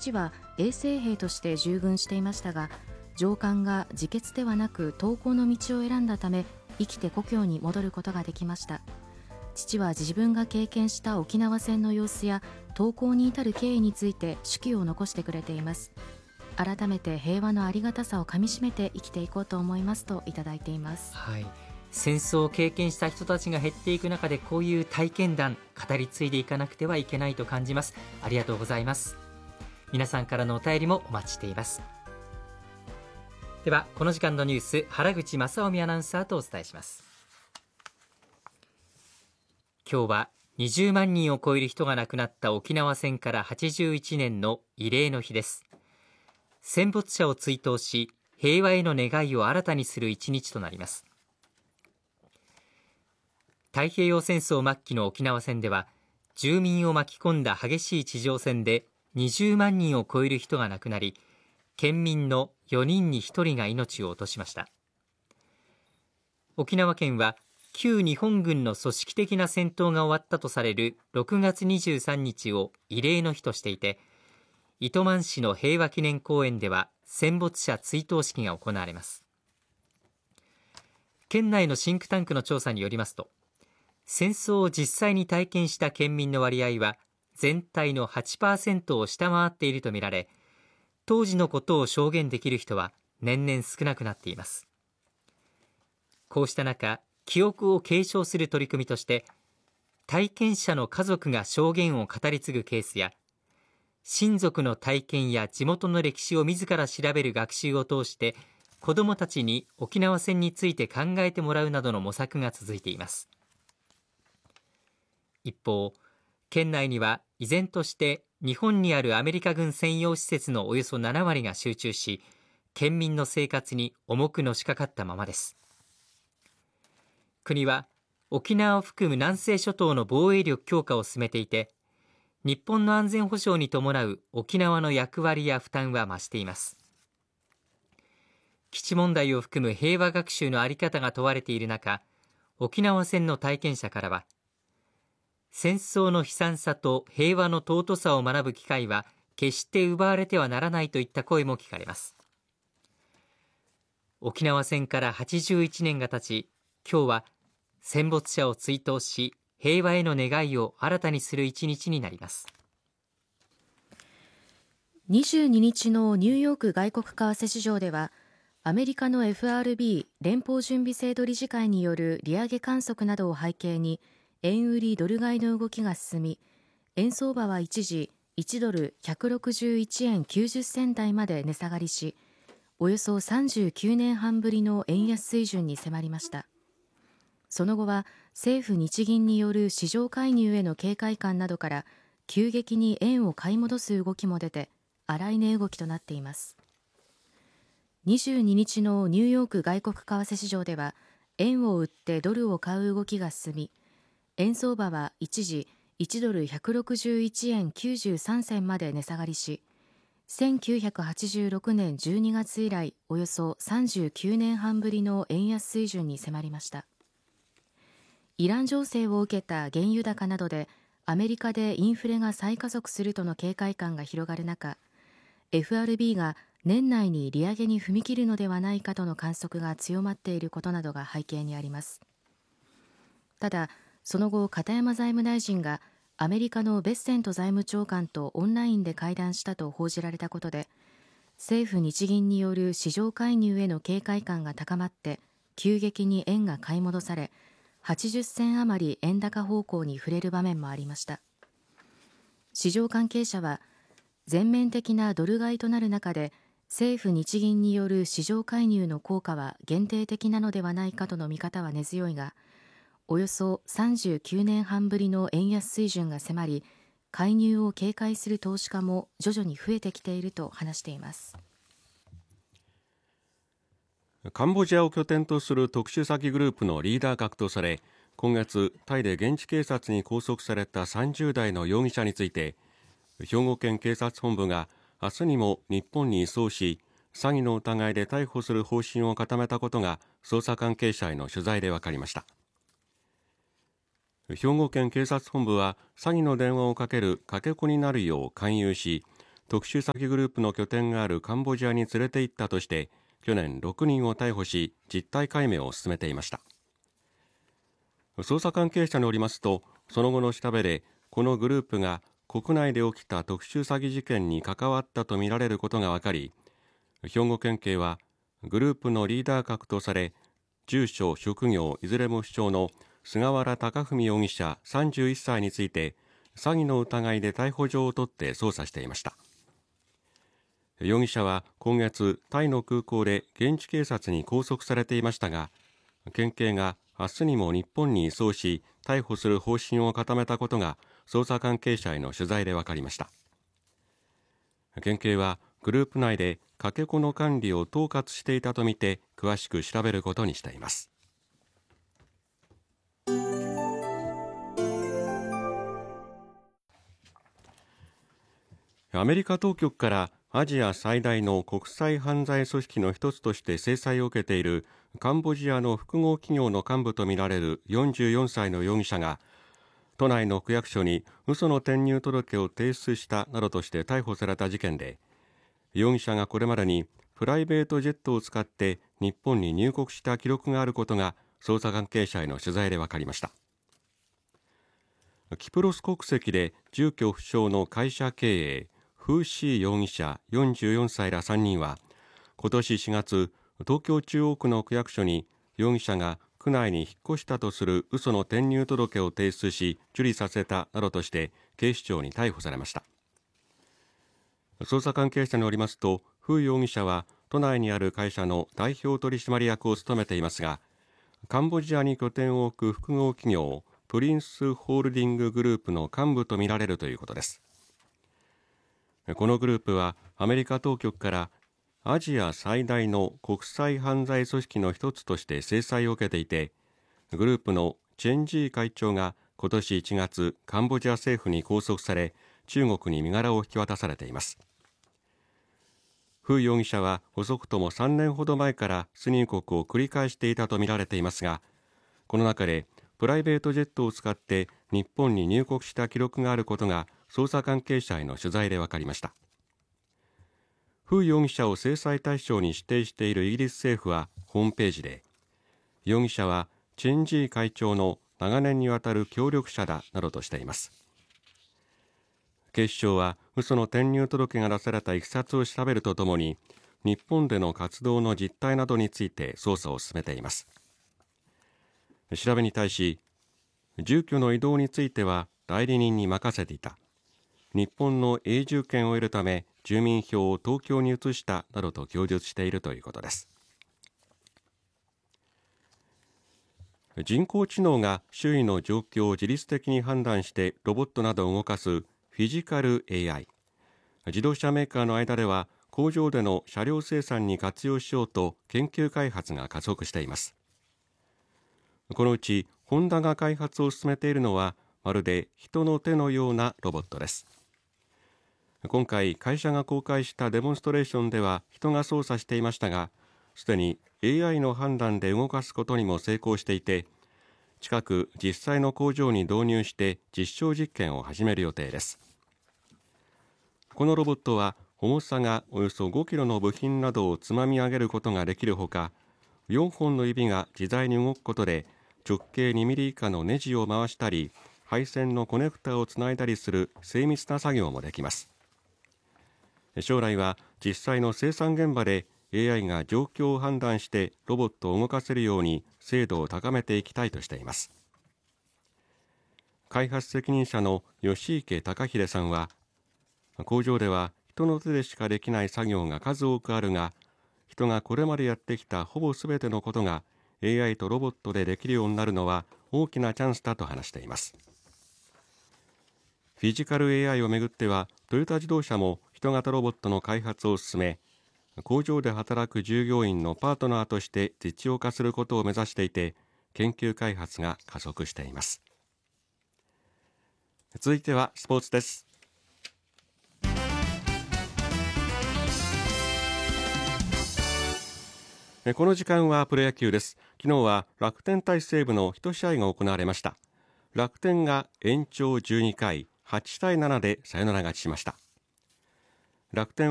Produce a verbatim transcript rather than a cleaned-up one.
父は衛生兵として従軍していましたが、上官が自決ではなく投降の道を選んだため、生きて故郷に戻ることができました。父は自分が経験した沖縄戦の様子や投降に至る経緯について手記を残してくれています。改めて平和のありがたさをかみしめて生きていこうと思いますといただいています。 はい、戦争を経験した人たちが減っていく中で、こういう体験談語り継いでいかなくてはいけないと感じます。ありがとうございます。皆さんからのお便りもお待ちしています。ではこの時間のニュース、原口正臣アナウンサーとお伝えします。今日はにじゅうまんにんを超える人が亡くなった沖縄戦からはちじゅういちねんの慰霊の日です。戦没者を追悼し、平和への願いを新たにする一日となります。太平洋戦争末期の沖縄戦では、住民を巻き込んだ激しい地上戦でにじゅうまんにんを超える人が亡くなり、県民のよにんにひとりが命を落としました。沖縄県は旧日本軍の組織的な戦闘が終わったとされるろくがつにじゅうさんにちを慰霊の日としていて、糸満市の平和記念公園では戦没者追悼式が行われます。県内のシンクタンクの調査によりますと、戦争を実際に体験した県民の割合は全体の はちパーセント を下回っているとみられ、当時のことを証言できる人は年々少なくなっています。こうした中、記憶を継承する取り組みとして、体験者の家族が証言を語り継ぐケースや、親族の体験や地元の歴史を自ら調べる学習を通して、子どもたちに沖縄戦について考えてもらうなどの模索が続いています。一方、県内には依然として日本にあるアメリカ軍専用施設のおよそななわりが集中し、県民の生活に重くのしかかったままです。国は沖縄を含む南西諸島の防衛力強化を進めていて、日本の安全保障に伴う沖縄の役割や負担は増しています。基地問題を含む平和学習の在り方が問われている中、沖縄戦の体験者からは、戦争の悲惨さと平和の尊さを学ぶ機会は決して奪われてはならないといった声も聞かれます。沖縄戦からはちじゅういちねんが経ち、今日は戦没者を追悼し、平和への願いを新たにする一日になります。 にじゅうににちのニューヨーク外国為替市場では、アメリカの エフアールビー 連邦準備制度理事会による利上げ観測などを背景に、円売りドル買いの動きが進み、円相場は一時いちドルひゃくろくじゅういちえんきゅうじゅっせん台まで値下がりし、およそさんじゅうきゅうねんはんぶりの円安水準に迫りました。その後は政府日銀による市場介入への警戒感などから急激に円を買い戻す動きも出て、荒い値動きとなっています。にじゅうににちのニューヨーク外国為替市場では、円を売ってドルを買う動きが進み、円相場は一時いちドルひゃくろくじゅういちえんきゅうじゅうさんせんまで値下がりし、せんきゅうひゃくはちじゅうろくねんじゅうにがつ以来およそさんじゅうきゅうねんはんぶりの円安水準に迫りました。イラン情勢を受けた原油高などでアメリカでインフレが再加速するとの警戒感が広がる中、 エフアールビー が年内に利上げに踏み切るのではないかとの観測が強まっていることなどが背景にあります。ただ、その後、片山財務大臣がアメリカのベッセント財務長官とオンラインで会談したと報じられたことで、政府日銀による市場介入への警戒感が高まって急激に円が買い戻され、はちじゅっせん余り円高方向に触れる場面もありました。市場関係者は、全面的なドル買いとなる中で政府日銀による市場介入の効果は限定的なのではないかとの見方は根強いが、およそさんじゅうきゅうねんはんぶりの円安水準が迫り、介入を警戒する投資家も徐々に増えてきていると話しています。 カンボジアを拠点とする特殊詐欺グループのリーダー格とされ、今月タイで現地警察に拘束されたさんじゅう代の容疑者について、兵庫県警察本部が明日にも日本に移送し、詐欺の疑いで逮捕する方針を固めたことが捜査関係者への取材で分かりました。兵庫県警察本部は、詐欺の電話をかけるかけ子になるよう勧誘し、 特殊詐欺グループの拠点があるカンボジアに連れて行ったとして去年ろくにんを逮捕し実態解明を進めていました。捜査関係者によりますと、その後の調べでこのグループが国内で起きた特殊詐欺事件に関わったとみられることが分かり、兵庫県警はグループのリーダー格とされ住所職業いずれも不詳の菅原貴文容疑者さんじゅういっさいについて詐欺の疑いで逮捕状を取って捜査していました。容疑者は今月タイの空港で現地警察に拘束されていましたが、県警が明日にも日本に移送し逮捕する方針を固めたことが捜査関係者への取材で分かりました。県警はグループ内でかけ子の管理を統括していたとみて詳しく調べることにしています。アメリカ当局からアジア最大の国際犯罪組織の一つとして制裁を受けているカンボジアの複合企業の幹部とみられるよんじゅうよんさいの容疑者が都内の区役所に嘘の転入届を提出したなどとして逮捕された事件で、容疑者がこれまでにプライベートジェットを使って日本に入国した記録があることが捜査関係者への取材で分かりました。キプロス国籍で住居不詳の会社経営フーシー容疑者よんじゅうよんさいらさんにんは今年しがつ、東京中央区の区役所に容疑者が区内に引っ越したとする嘘の転入届を提出し受理させたなどとして警視庁に逮捕されました。捜査関係者によりますと、フー容疑者は都内にある会社の代表取締役を務めていますが、カンボジアに拠点を置く複合企業プリンスホールディンググループの幹部とみられるということです。このグループはアメリカ当局からアジア最大の国際犯罪組織の一つとして制裁を受けていて、グループのチェンジー会長が今年いちがつカンボジア政府に拘束され中国に身柄を引き渡されています。フー容疑者は遅くともさんねんほど前から出入国を繰り返していたとみられていますが、この中でプライベートジェットを使って日本に入国した記録があることが捜査関係者への取材で分かりました。フー容疑者を制裁対象に指定しているイギリス政府はホームページで、容疑者はチェンジー会長の長年にわたる協力者だなどとしています。警視庁は嘘の転入届が出されたいきさつを調べるとともに、日本での活動の実態などについて捜査を進めています。調べに対し、住居の移動については代理人に任せていた、日本の永住権を得るため住民票を東京に移したなどと供述しているということです。人工知能が周囲の状況を自律的に判断してロボットなどを動かすフィジカル エーアイ。 自動車メーカーの間では工場での車両生産に活用しようと研究開発が加速しています。このうちホンダが開発を進めているのはまるで人の手のようなロボットです。今回会社が公開したデモンストレーションでは人が操作していましたが、すでに エーアイ の判断で動かすことにも成功していて、近く実際の工場に導入して実証実験を始める予定です。このロボットは重さがおよそごキロの部品などをつまみ上げることができるほか、よんほんの指が自在に動くことで直径にミリ以下のネジを回したり配線のコネクタをつないだりする精密な作業もできます。将来は実際の生産現場で エーアイ が状況を判断してロボットを動かせるように精度を高めていきたいとしています。開発責任者の吉池隆秀さんは、工場では人の手でしかできない作業が数多くあるが、人がこれまでやってきたほぼすべてのことが エーアイ とロボットでできるようになるのは大きなチャンスだと話しています。フィジカル エーアイ をめぐってはトヨタ自動車も人型ロボットの開発を進め、工場で働く従業員のパートナーとして実用化することを目指していて、研究開発が加速しています。続いてはスポーツです。この時間はプロ野球です。昨日は楽天対西武の一試合が行われました。楽天が延長じゅうにかいはちたいななでサヨナラ勝ちしました。 楽天